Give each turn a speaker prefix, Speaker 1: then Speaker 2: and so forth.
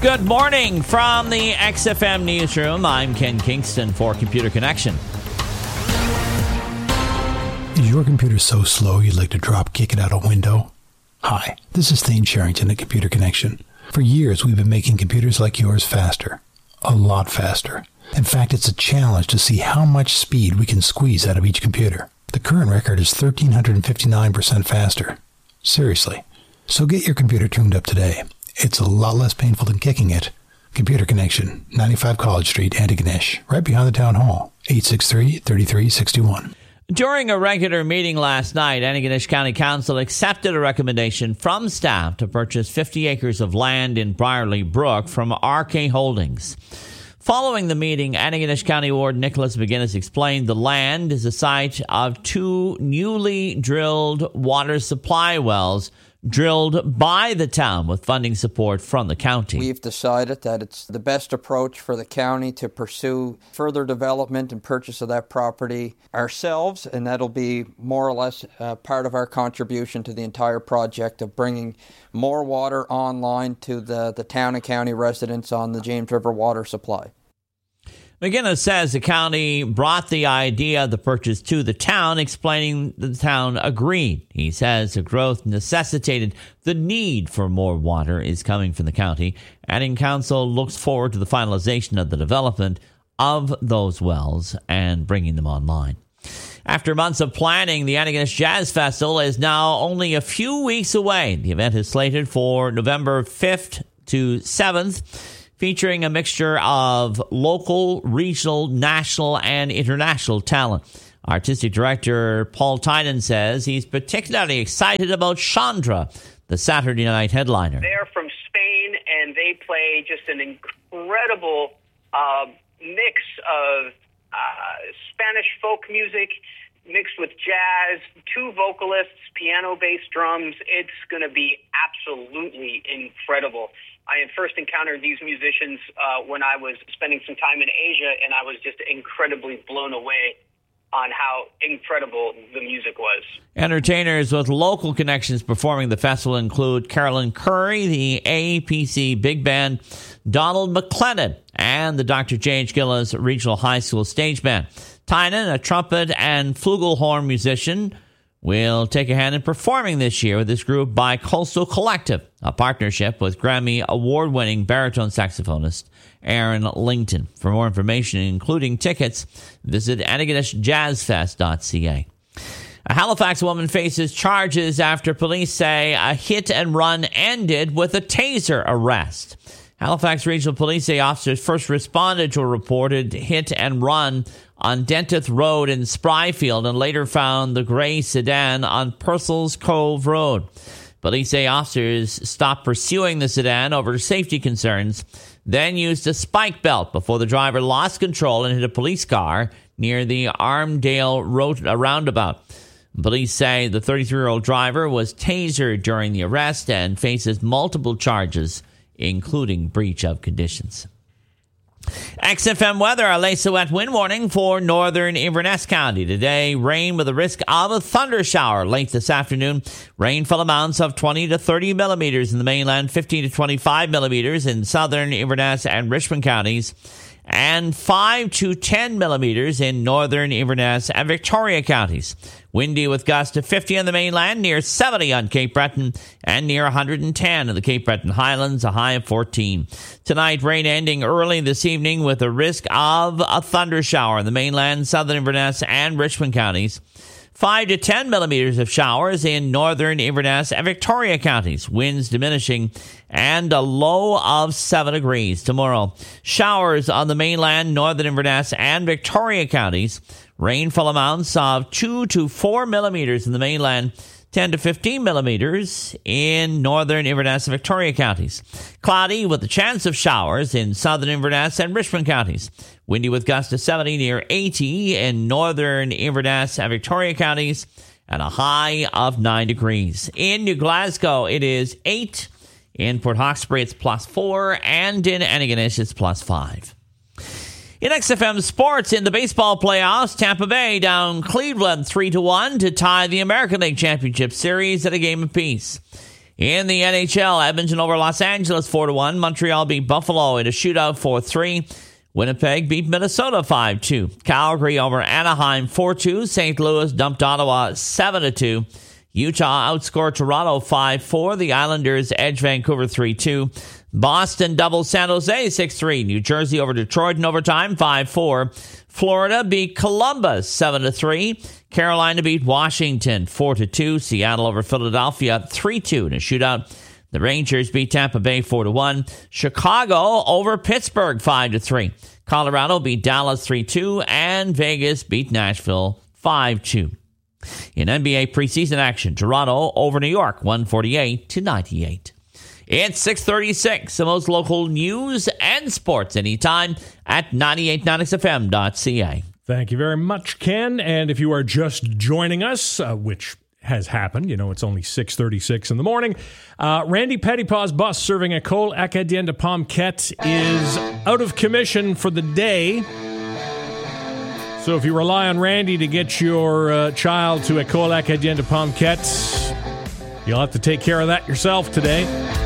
Speaker 1: Good morning from the XFM Newsroom. I'm Ken Kingston for Computer Connection.
Speaker 2: Is your computer so slow you'd like to drop kick it out a window? Hi, this is Thane Sherrington at Computer Connection. For years, we've been making computers like yours faster. A lot faster. In fact, it's a challenge to see how much speed we can squeeze out of each computer. The current record is 1,359% faster. Seriously. So get your computer tuned up today. It's a lot less painful than kicking it. Computer Connection, 95 College Street, Antigonish, right behind the Town Hall, 863-3361.
Speaker 1: During a regular meeting last night, Antigonish County Council accepted a recommendation from staff to purchase 50 acres of land in Brierley Brook from RK Holdings. Following the meeting, Antigonish County Warden Nicholas McGinnis explained the land is the site of two newly drilled water supply wells drilled by the town with funding support from the county.
Speaker 3: We've decided that it's the best approach for the county to pursue further development and purchase of that property ourselves, and that'll be more or less part of our contribution to the entire project of bringing more water online to the town and county residents on the James River water supply.
Speaker 1: McGinnis says the county brought the idea of the purchase to the town, explaining the town agreed. He says the growth necessitated the need for more water is coming from the county, and council looks forward to the finalization of the development of those wells and bringing them online. After months of planning, the Antigonish Jazz Festival is now only a few weeks away. The event is slated for November 5th to 7th. Featuring a mixture of local, regional, national, and international talent. Artistic director Paul Tynan says he's particularly excited about Chandra, the Saturday night headliner.
Speaker 4: They're from Spain, and they play just an incredible mix of Spanish folk music mixed with jazz, two vocalists, piano, bass, drums. It's going to be absolutely incredible. I had first encountered these musicians when I was spending some time in Asia, and I was just incredibly blown away on how incredible the music was.
Speaker 1: Entertainers with local connections performing the festival include Carolyn Curry, the APC Big Band, Donald McLennan, and the Dr. J.H. Gillis Regional High School Stage Band. Tynan, a trumpet and flugelhorn musician, will take a hand in performing this year with this group by Coastal Collective, a partnership with Grammy award-winning baritone saxophonist Aaron Lington. For more information, including tickets, visit AntigonishJazzFest.ca. A Halifax woman faces charges after police say a hit-and-run ended with a taser arrest. Halifax Regional Police say officers first responded to a reported hit-and-run on Dentith Road in Spryfield and later found the gray sedan on Purcell's Cove Road. Police say officers stopped pursuing the sedan over safety concerns, then used a spike belt before the driver lost control and hit a police car near the Armdale Road roundabout. Police say the 33-year-old driver was tasered during the arrest and faces multiple charges, including breach of conditions. XFM weather, a lace of wet wind warning for northern Inverness County. Today, rain with a risk of a thunder shower late this afternoon. Rainfall amounts of 20 to 30 millimeters in the mainland, 15 to 25 millimeters in southern Inverness and Richmond counties, and 5 to 10 millimeters in northern Inverness and Victoria counties. Windy with gusts of 50 on the mainland, near 70 on Cape Breton, and near 110 in the Cape Breton Highlands, a high of 14. Tonight, rain ending early this evening with a risk of a thunder shower in the mainland, southern Inverness, and Richmond counties. 5 to 10 millimeters of showers in northern Inverness and Victoria counties. Winds diminishing and a low of 7 degrees tomorrow. Showers on the mainland, northern Inverness and Victoria counties. Rainfall amounts of 2 to 4 millimeters in the mainland, 10 to 15 millimeters in northern Inverness and Victoria counties. Cloudy with a chance of showers in southern Inverness and Richmond counties. Windy with gusts of 70 near 80 in northern Inverness and Victoria counties, and a high of 9 degrees. In New Glasgow, it is 8. In Port Hawkesbury, it's +4. And in Antigonish, it's +5. In XFM Sports, in the baseball playoffs, Tampa Bay down Cleveland 3-1 to tie the American League Championship Series at a game apiece. In the NHL, Edmonton over Los Angeles 4-1. Montreal beat Buffalo in a shootout 4-3. Winnipeg beat Minnesota 5-2. Calgary over Anaheim 4-2. St. Louis dumped Ottawa 7-2. Utah outscored Toronto 5-4. The Islanders edged Vancouver 3-2. Boston doubled San Jose 6-3. New Jersey over Detroit in overtime 5-4. Florida beat Columbus 7-3. Carolina beat Washington 4-2. Seattle over Philadelphia 3-2 in a shootout. The Rangers beat Tampa Bay 4-1. Chicago over Pittsburgh 5-3. Colorado beat Dallas 3-2. And Vegas beat Nashville 5-2. In NBA preseason action, Toronto over New York 148-98. It's 6:36. The most local news and sports anytime at 989xfm.ca.
Speaker 5: Thank you very much, Ken. And if you are just joining us, which has happened, it's only 6:36 in the morning, Randy Pettypaw's bus serving École Acadienne de Pomquet is out of commission for the day. So if you rely on Randy to get your child to École Acadienne de Pomquet, you'll have to take care of that yourself today.